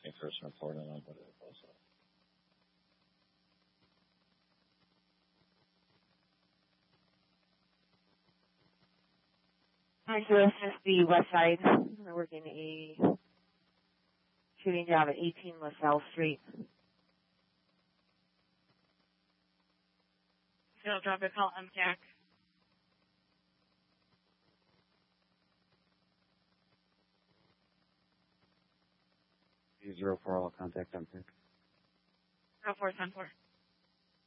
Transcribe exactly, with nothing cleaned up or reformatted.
me first report on what it was. Alright, so this is the west side. We're working a shooting job at eighteen LaSalle Street. Still drop a call M C A C. Zero four, all contact M P A C. zero four ten four.